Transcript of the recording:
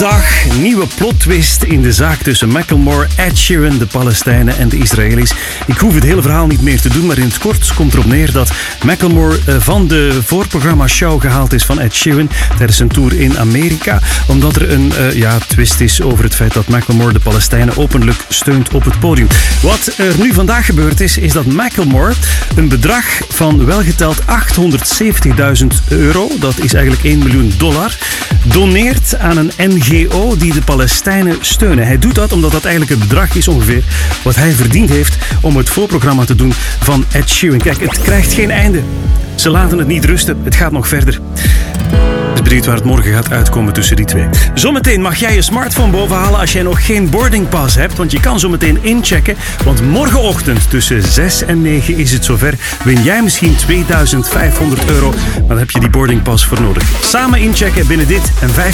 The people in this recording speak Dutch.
Dag, nieuwe plot twist in de zaak tussen Macklemore, Ed Sheeran, de Palestijnen en de Israëli's. Ik hoef het hele verhaal niet meer te doen, maar in het kort komt erop neer dat Macklemore van de voorprogramma show gehaald is van Ed Sheeran tijdens een tour in Amerika. Omdat er een twist is over het feit dat Macklemore de Palestijnen openlijk steunt op het podium. Wat er nu vandaag gebeurd is dat Macklemore een bedrag van welgeteld €870.000, dat is eigenlijk $1 miljoen, doneert aan een NGO die de Palestijnen steunen. Hij doet dat omdat dat eigenlijk het bedrag is ongeveer wat hij verdiend heeft om het voorprogramma te doen van Ed Sheeran. Kijk, het krijgt geen einde. Ze laten het niet rusten. Het gaat nog verder. Ik ben benieuwd waar het morgen gaat uitkomen tussen die twee. Zometeen mag jij je smartphone bovenhalen als jij nog geen boardingpas hebt, want je kan zometeen inchecken. Want morgenochtend tussen 6 en 9 is het zover. Win jij misschien €2.500, maar dan heb je die boardingpas voor nodig. Samen inchecken binnen dit en 5